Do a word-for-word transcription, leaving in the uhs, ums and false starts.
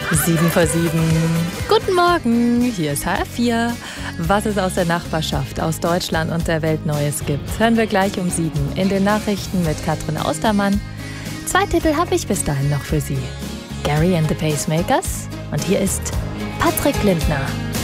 Sieben vor sieben. Guten Morgen, hier ist H R vier. Was es aus der Nachbarschaft, aus Deutschland und der Welt Neues gibt, hören wir gleich um sieben in den Nachrichten mit Katrin Austermann. Zwei Titel habe ich bis dahin noch für Sie. Gary and the Pacemakers und hier ist Patrick Lindner.